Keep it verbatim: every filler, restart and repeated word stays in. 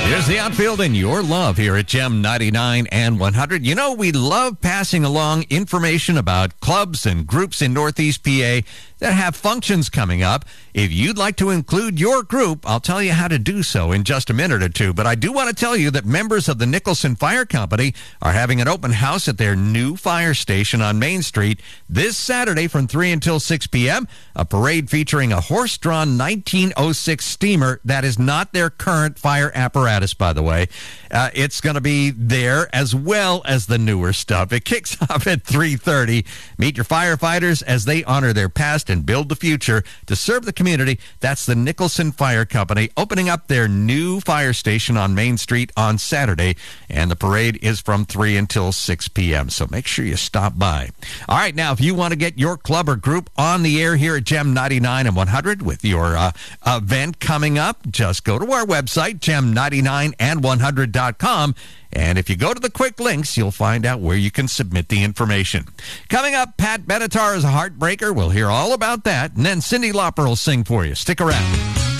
Here's the outfield and your love here at Gem ninety-nine and one hundred. You know, we love passing along information about clubs and groups in Northeast P A that have functions coming up. If you'd like to include your group, I'll tell you how to do so in just a minute or two. But I do want to tell you that members of the Nicholson Fire Company are having an open house at their new fire station on Main Street this Saturday from three until six p.m. A parade featuring a horse-drawn nineteen oh six steamer that is not their current fire apparatus, by the way. Uh, it's going to be there as well as the newer stuff. It kicks off at three thirty. Meet your firefighters as they honor their past and build the future to serve the community. That's the Nicholson Fire Company opening up their new fire station on Main Street on Saturday, and the parade is from three until six p.m., so make sure you stop by. All right, now, if you want to get your club or group on the air here at Gem ninety-nine and one hundred with your uh, event coming up, just go to our website, gem ninety-nine and one hundred dot com. And if you go to the quick links, you'll find out where you can submit the information. Coming up, Pat Benatar is a heartbreaker. We'll hear all about that. And then Cyndi Lauper will sing for you. Stick around.